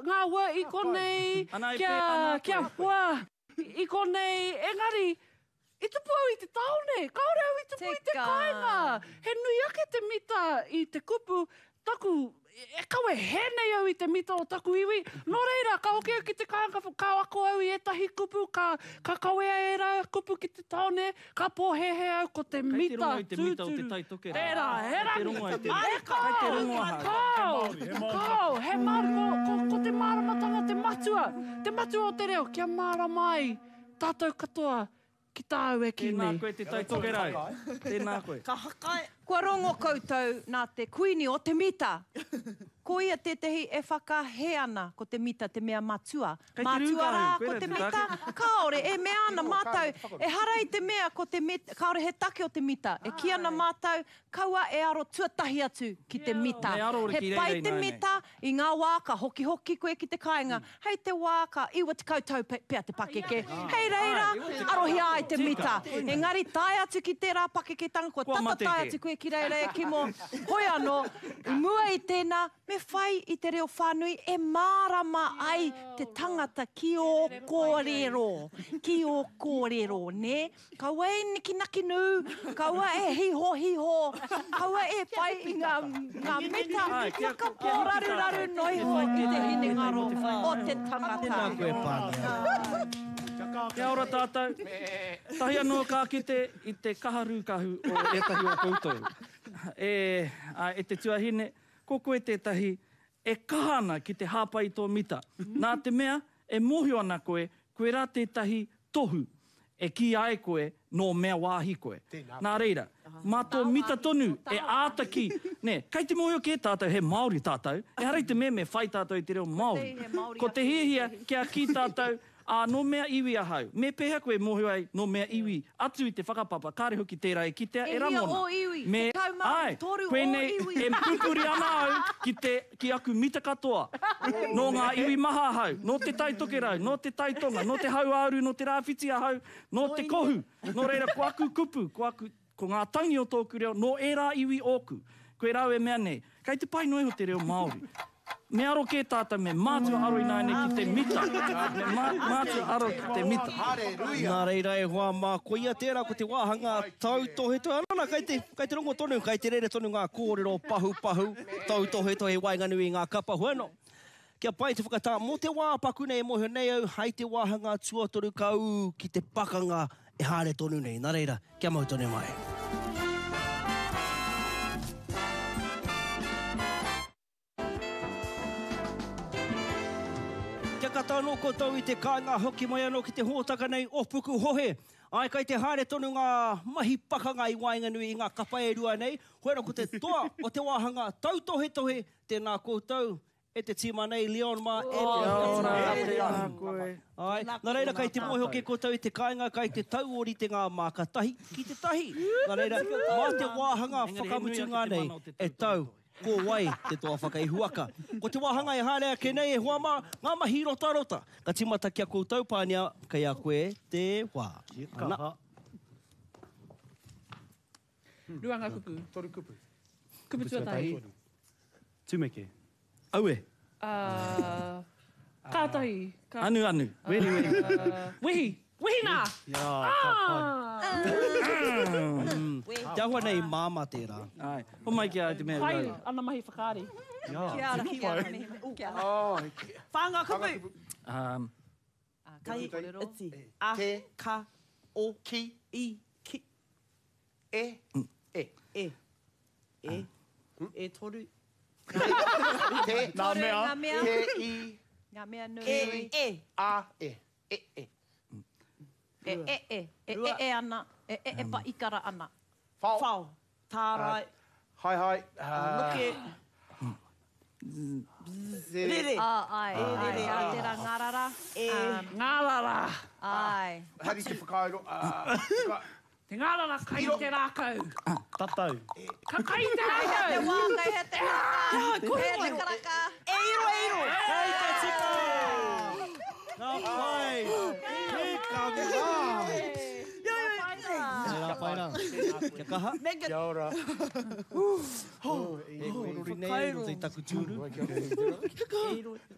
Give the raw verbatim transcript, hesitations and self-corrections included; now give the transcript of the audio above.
ngā ua i konei, kia, kia wha, i konei, engari, i te pua i te taone, kaore au i te pua i te kāinga. He nui ake te mita i te kupu, taku, e kawe henei au i te mita o taku iwi. Nō reira, ka hoki au ki te kāinga, ka ako au i etahi kupu, ka, ka kawea e rā kupu ki te taone, ka pōhehe au ko te mita. Kei te rongo i te mita o te taitoke. Tērā, he rangi. Kei te rongo i te Kau, Kei te rongo aha. kau, kau, he marama, ko, ko te maramatanga, te matua. Te matua o te reo, kia maramai. Tātou katoa, ki tāu e ki Tēnā nei. koe te taitoke rau. Tēnā koe. Ka hakai. Kua rongo koutou nā te kuini o te mita. Ko ia tētahi e whakahe ana ko te mita, te mea matua. Kei te Matua rā rūkahu, ko koe te rā te mita. Kaore, e mea ana mātau. E harai te mea ko te mita. Kaore, he take o te mita. E ki ana mātau, kaua e aro tuatahi atu ki te mita. Me aro ora He ki pai reirei te nai nei. mita i ngā wāka, hoki-hoki koe ki te kāinga. Hei te wāka, iwa te koutou pe- pea te pakeke. Hei reira, arohi ai te mita. Engari, tai atu ki tērā pakeketanga, ko Kua tata tai mateke. atu koe ki reira e ki mo hoi anō, i mua i tēnā, me whai i te reo whānui, e mārama ai te tangata ki o kōrero. Ki o kōrero, ne? Kaua e niki-naki nū, kaua e hiho hiho, kaua e whai i ngā, ngā meta, Ai, kia- whaka kia hiki pōraru-raru tātou. noiho i te hine ngaro o te Tēnā tangata. koe pāne. Kia ora tātou. Tahi anō ka kite i te kaharukahu o etahi o koutou. E, a, e te tuahine, ko koe tētahi e kahana ki te hāpai tō mita. Nā te mea, e mohio ana koe, koe rā tētahi tohu e ki ai koe no mea wāhi koe. Nā reira, mā tō mita tonu e ātaki. Ne, kei te mohio ki e tātou, he Māori tātou, e harai te mea me whai tātou i te reo Māori. He Māori Ko te hiehia kia ki tātou, a no mea iwi ahau. Me pēhea koe mohio ai no mea iwi atu i te whakapapa. Kāre hoki tērā e kitea E e hia ramona. o iwi, Me, te kaumā, ai, toru koe o nei iwi. e pupuri ana au ki, te, ki aku mita katoa. No ngā iwi maha ahau, no te taitoke rau, no te taitonga, no te hauauru, no te rāwhiti ahau, no te kohu. No reira, ko aku kupu, ko, aku, ko ngā tangi o tōku reo, no e rā iwi oku. Koe rau e mea nei. Kei te pai noi ho te reo Māori. Me aro ke tātou me mātua aro i nāne ki te mita. Me mā, mātua aro ki te mita. Nā reira e hoa mā ko ia tērā ko te wāhanga tau tohe tohe. Anana, kei te, kei te rongo tonu, kei te rere tonu ngā kōrero pahu pahu. Tau tohe tohe wainganu i ngā kapa hueno. Kia pai te whakatā, mō te wā paku nei mohio nei au, hei te wāhanga tuatoru kau ki te pakanga e hāre tonu nei. Nā reira, kia mau tonu mai. Kia kata anō koutou i te kāinga hoki mai anō ki te hōtaka nei o puku hohe. Ai kai te haere tonu ngā mahi pakanga i Wainganui i ngā kapa e rua nei. Hoera ko te toa o te wāhanga tau tohe tohe tēnā koutou. E te tima nei, Leon mā e Kia ora, te tēnā koe. Ai, nā reira kai te mohe hoki koutou i te kāinga, kai te tau ori te ngā mākatahi ki te tahi. Nā reira, mā te wāhanga whakamutu ngā nei, e tau ko wai te toa whakaihuaka. Ko te wāhanga e hārea ke nei e hua mā, ngā mahi rota rota. Ka timata kia koutou pānia, kai a koe te wā. Ana. Ruanga kupu. Toru kupu. Kupu tuatahi. Tumeke. Aue. Uh, kātahi. Kā... Anu anu, weri weri. Uh, wehi. Wehi nā! Ia, Ah! Te ahua nei māma tērā. Ai, ho mai kia te mea Pai, rau. ana mahi whakaari. ia. Kia ara, kia ara. Kia ara. Oh, Whanga kupu. Um, Kai, iti, a, Te. ka, o, Ki. i, ki, E. E. e, e, e toru. Te. Nā mea. Ngā mea. Te. I. Ngā mea nui. Kiwi. E, e. A. E. E. E. E, e, e. E, e, e ana. E, e, e pa ikara ana. Whao. Whao. Tārai. Hai, hai. Uh, Luke. Rere. Ah, ai. E, rere. A tērā ngārara. E, Ngārara. ai. Hari te whakaero. Uh, ka- Te ngārara kai te rākau. Tatau. Ka kai te Te rākau. wā, kai he te karaka. He te karaka. E iro, e iro. Hei te tika! Ngā pai! He ka ngā! Nā pai rā. Kia kaha. Kia ora. E korori nei, ro te taku tūru. E iro.